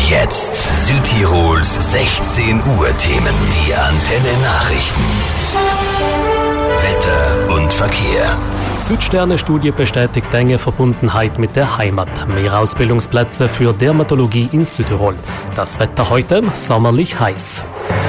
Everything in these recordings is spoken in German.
Jetzt Südtirols 16 Uhr Themen. Die Antenne Nachrichten. Wetter und Verkehr. Südsterne-Studie bestätigt enge Verbundenheit mit der Heimat. Mehr Ausbildungsplätze für Dermatologie in Südtirol. Das Wetter heute sommerlich heiß.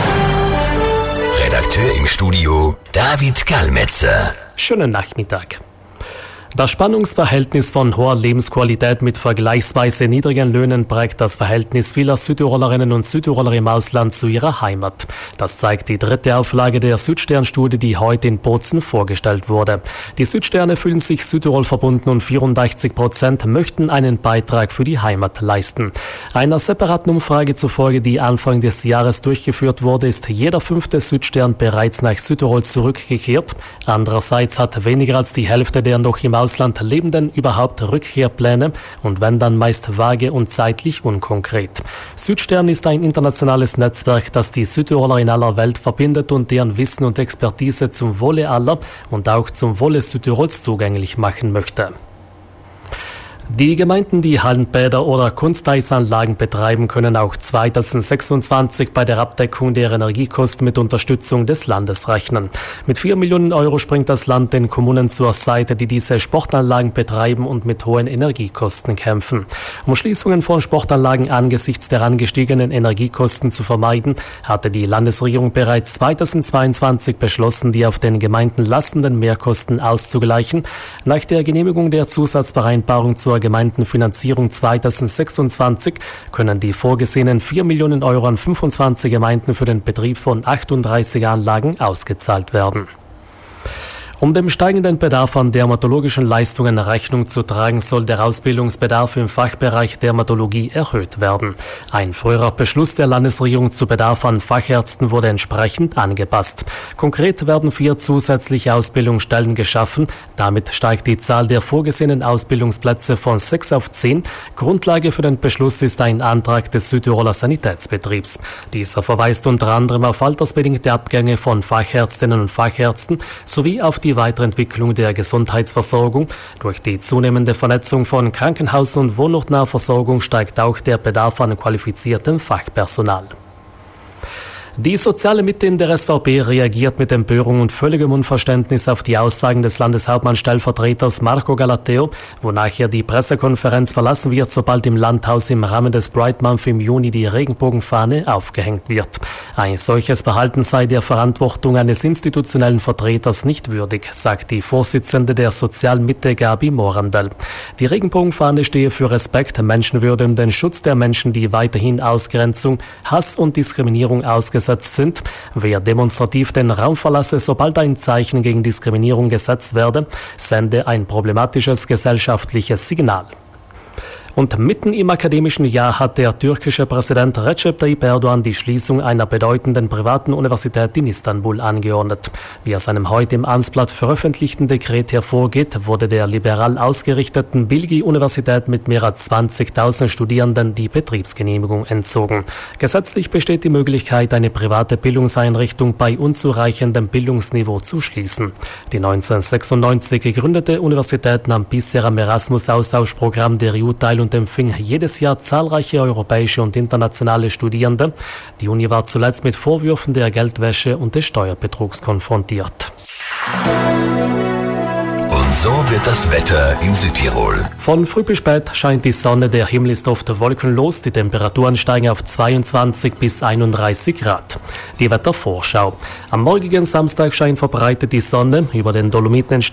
Redakteur im Studio David Gallmetzer. Schönen Nachmittag. Das Spannungsverhältnis von hoher Lebensqualität mit vergleichsweise niedrigen Löhnen prägt das Verhältnis vieler Südtirolerinnen und Südtiroler im Ausland zu ihrer Heimat. Das zeigt die 3. Auflage der Südstern-Studie, die heute in Bozen vorgestellt wurde. Die Südsterne fühlen sich Südtirol verbunden und 84% möchten einen Beitrag für die Heimat leisten. Einer separaten Umfrage zufolge, die Anfang des Jahres durchgeführt wurde, ist jeder 5. Südstern bereits nach Südtirol zurückgekehrt. Andererseits hat weniger als die Hälfte der noch im Ausland Lebenden überhaupt Rückkehrpläne und wenn dann meist vage und zeitlich unkonkret. Südstern ist ein internationales Netzwerk, das die Südtiroler in aller Welt verbindet und deren Wissen und Expertise zum Wohle aller und auch zum Wohle Südtirols zugänglich machen möchte. Die Gemeinden, die Hallenbäder oder Kunsteisanlagen betreiben, können auch 2026 bei der Abdeckung der Energiekosten mit Unterstützung des Landes rechnen. Mit 4 Millionen Euro springt das Land den Kommunen zur Seite, die diese Sportanlagen betreiben und mit hohen Energiekosten kämpfen. Um Schließungen von Sportanlagen angesichts der angestiegenen Energiekosten zu vermeiden, hatte die Landesregierung bereits 2022 beschlossen, die auf den Gemeinden lastenden Mehrkosten auszugleichen. Nach der Genehmigung der Zusatzvereinbarung zur Gemeindenfinanzierung 2026 können die vorgesehenen 4 Millionen Euro an 25 Gemeinden für den Betrieb von 38 Anlagen ausgezahlt werden. Um dem steigenden Bedarf an dermatologischen Leistungen Rechnung zu tragen, soll der Ausbildungsbedarf im Fachbereich Dermatologie erhöht werden. Ein früherer Beschluss der Landesregierung zu Bedarf an Fachärzten wurde entsprechend angepasst. Konkret werden 4 zusätzliche Ausbildungsstellen geschaffen. Damit steigt die Zahl der vorgesehenen Ausbildungsplätze von 6 auf 10. Grundlage für den Beschluss ist ein Antrag des Südtiroler Sanitätsbetriebs. Dieser verweist unter anderem auf altersbedingte Abgänge von Fachärztinnen und Fachärzten sowie auf die Weiterentwicklung der Gesundheitsversorgung. Durch die zunehmende Vernetzung von Krankenhaus- und wohnortnaher Versorgung steigt auch der Bedarf an qualifiziertem Fachpersonal. Die soziale Mitte in der SVP reagiert mit Empörung und völligem Unverständnis auf die Aussagen des Landeshauptmannstellvertreters Marco Galateo, wonach er die Pressekonferenz verlassen wird, sobald im Landhaus im Rahmen des Pride Month im Juni die Regenbogenfahne aufgehängt wird. Ein solches Verhalten sei der Verantwortung eines institutionellen Vertreters nicht würdig, sagt die Vorsitzende der sozialen Mitte Gabi Morandel. Die Regenbogenfahne stehe für Respekt, Menschenwürde und den Schutz der Menschen, die weiterhin Ausgrenzung, Hass und Diskriminierung ausgesetzt sind. Wer demonstrativ den Raum verlasse, sobald ein Zeichen gegen Diskriminierung gesetzt werde, sende ein problematisches gesellschaftliches Signal. Und mitten im akademischen Jahr hat der türkische Präsident Recep Tayyip Erdogan die Schließung einer bedeutenden privaten Universität in Istanbul angeordnet. Wie aus einem heute im Amtsblatt veröffentlichten Dekret hervorgeht, wurde der liberal ausgerichteten Bilgi-Universität mit mehr als 20.000 Studierenden die Betriebsgenehmigung entzogen. Gesetzlich besteht die Möglichkeit, eine private Bildungseinrichtung bei unzureichendem Bildungsniveau zu schließen. Die 1996 gegründete Universität nahm bisher am Erasmus-Austauschprogramm der EU teil und empfing jedes Jahr zahlreiche europäische und internationale Studierende. Die Uni war zuletzt mit Vorwürfen der Geldwäsche und des Steuerbetrugs konfrontiert. Und so wird das Wetter in Südtirol. Von früh bis spät scheint die Sonne, der Himmel ist oft wolkenlos, die Temperaturen steigen auf 22 bis 31 Grad. Die Wettervorschau. Am morgigen Samstag scheint verbreitet die Sonne, über den Dolomiten